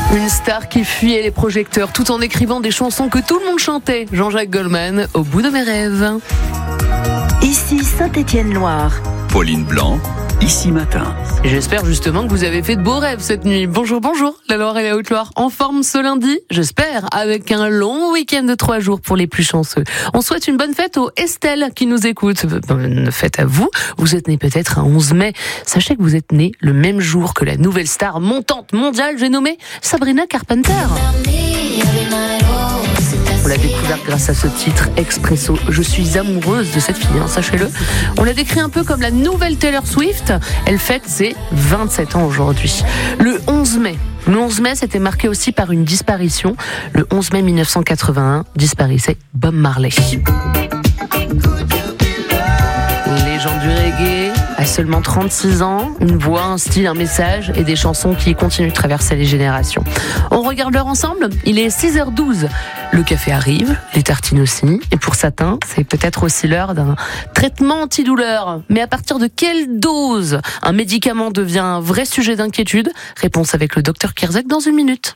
Une star qui fuyait les projecteurs tout en écrivant des chansons que tout le monde chantait. Jean-Jacques Goldman, Au bout de mes rêves. Ici Saint-Étienne-Loire. Pauline Blanc, Ici Matin. J'espère justement que vous avez fait de beaux rêves cette nuit. Bonjour, la Loire et la Haute-Loire en forme ce lundi, j'espère, avec un long week-end de 3 jours pour les plus chanceux. On souhaite une bonne fête aux Estelle qui nous écoutent. Bonne fête à vous. Vous êtes né peut-être un 11 mai. Sachez que vous êtes né le même jour que la nouvelle star montante mondiale, j'ai nommé Sabrina Carpenter. On l'a découverte grâce à ce titre Expresso. Je suis amoureuse de cette fille, sachez-le. On la décrit un peu comme la nouvelle Taylor Swift. Elle fête ses 27 ans aujourd'hui. Le 11 mai, c'était marqué aussi par une disparition. Le 11 mai 1981, disparaissait Bob Marley. Légende du reggae, à seulement 36 ans, une voix, un style, un message et des chansons qui continuent de traverser les générations. On regarde l'heure ensemble, il est 6h12. Le café arrive, les tartines aussi, et pour certains, c'est peut-être aussi l'heure d'un traitement antidouleur. Mais à partir de quelle dose un médicament devient un vrai sujet d'inquiétude ? Réponse avec le docteur Kierzek dans une minute.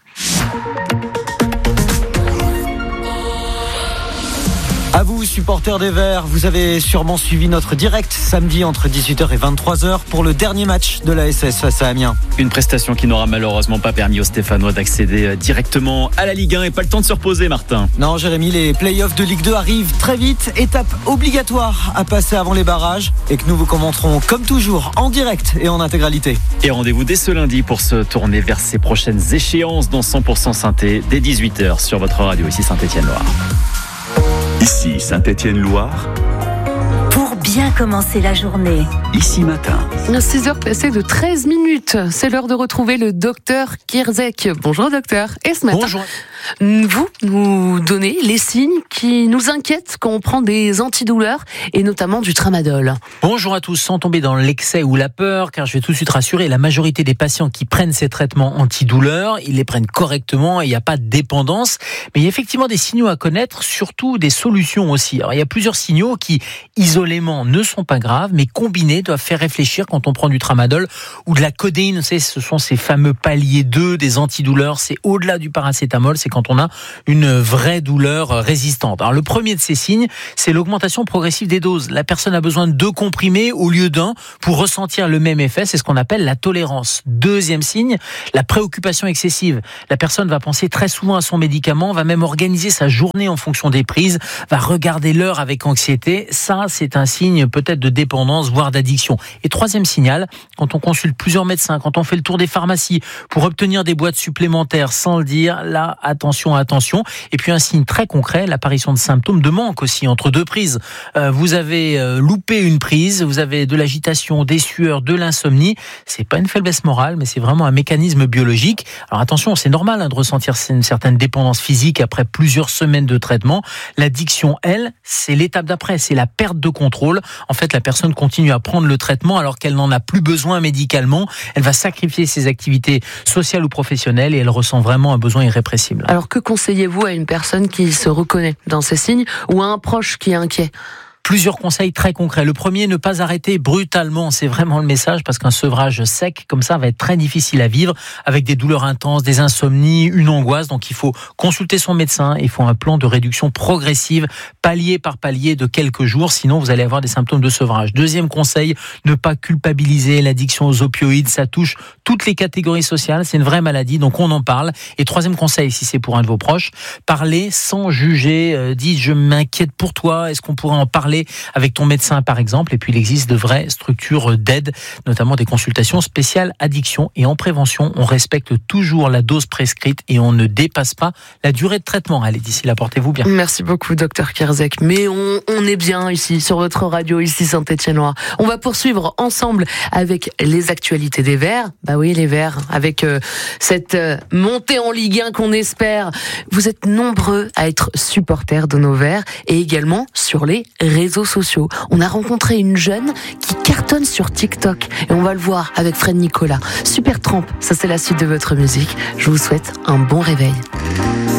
À vous, supporters des Verts, vous avez sûrement suivi notre direct samedi entre 18h et 23h pour le dernier match de la SS face à Amiens. Une prestation qui n'aura malheureusement pas permis aux Stéphanois d'accéder directement à la Ligue 1 et pas le temps de se reposer, Martin. Non, Jérémy, les playoffs de Ligue 2 arrivent très vite. Étape obligatoire à passer avant les barrages et que nous vous commenterons comme toujours en direct et en intégralité. Et rendez-vous dès ce lundi pour se tourner vers ces prochaines échéances dans 100% Synthé dès 18h sur votre radio ici Saint-Étienne-Loire. Ici Saint-Étienne-Loire. Pour bien commencer la journée. Ici Matin. 6h passées de 13 minutes. C'est l'heure de retrouver le docteur Kierzek. Bonjour docteur. Et ce matin, bonjour. Vous nous donnez les signes qui nous inquiètent quand on prend des antidouleurs et notamment du tramadol. Bonjour à tous, sans tomber dans l'excès ou la peur, car je vais tout de suite rassurer, la majorité des patients qui prennent ces traitements antidouleurs, ils les prennent correctement et il n'y a pas de dépendance. Mais il y a effectivement des signaux à connaître, surtout des solutions aussi. Alors il y a plusieurs signaux qui, isolément, ne sont pas graves, mais combinés doivent faire réfléchir quand on prend du tramadol ou de la codéine. Vous savez, ce sont ces fameux paliers 2 des antidouleurs. C'est au-delà du paracétamol, c'est quand on a une vraie douleur résistante. Alors le premier de ces signes, c'est l'augmentation progressive des doses. La personne a besoin de 2 comprimés au lieu d'un pour ressentir le même effet. C'est ce qu'on appelle la tolérance. Deuxième signe, la préoccupation excessive. La personne va penser très souvent à son médicament, va même organiser sa journée en fonction des prises, va regarder l'heure avec anxiété. Ça, c'est un signe peut-être de dépendance, voire d'addiction. Et troisième signal, quand on consulte plusieurs médecins, quand on fait le tour des pharmacies pour obtenir des boîtes supplémentaires sans le dire, là, attention. Et puis un signe très concret, l'apparition de symptômes de manque aussi entre 2 prises. Vous avez loupé une prise, vous avez de l'agitation, des sueurs, de l'insomnie. C'est pas une faiblesse morale, mais c'est vraiment un mécanisme biologique. Alors attention, c'est normal de ressentir une certaine dépendance physique après plusieurs semaines de traitement. L'addiction, elle, c'est l'étape d'après, c'est la perte de contrôle. En fait, la personne continue à prendre le traitement alors qu'elle n'en a plus besoin médicalement. Elle va sacrifier ses activités sociales ou professionnelles et elle ressent vraiment un besoin irrépressible. Alors que conseillez-vous à une personne qui se reconnaît dans ces signes ou à un proche qui est inquiet ? Plusieurs conseils très concrets. Le premier, ne pas arrêter brutalement. C'est vraiment le message parce qu'un sevrage sec comme ça va être très difficile à vivre avec des douleurs intenses, des insomnies, une angoisse. Donc il faut consulter son médecin. Il faut un plan de réduction progressive, palier par palier de quelques jours. Sinon, vous allez avoir des symptômes de sevrage. Deuxième conseil, ne pas culpabiliser. L'addiction aux opioïdes, ça touche toutes les catégories sociales. C'est une vraie maladie, donc on en parle. Et troisième conseil, si c'est pour un de vos proches, parlez sans juger. Dites, je m'inquiète pour toi. Est-ce qu'on pourrait en parler avec ton médecin par exemple? Et puis il existe de vraies structures d'aide, notamment des consultations spéciales addiction. Et en prévention, on respecte toujours la dose prescrite et on ne dépasse pas la durée de traitement. Allez, d'ici là, portez-vous bien. Merci beaucoup docteur Kierzek. Mais on est bien ici sur votre radio, ici Saint-Étienne-Loire. On va poursuivre ensemble avec les actualités des Verts. Bah oui, les Verts, avec cette montée en Ligue 1 qu'on espère. Vous êtes nombreux à être supporters de nos Verts et également sur les réseaux sociaux. On a rencontré une jeune qui cartonne sur TikTok et on va le voir avec Fred Nicolas. Super Tramp, ça c'est la suite de votre musique. Je vous souhaite un bon réveil.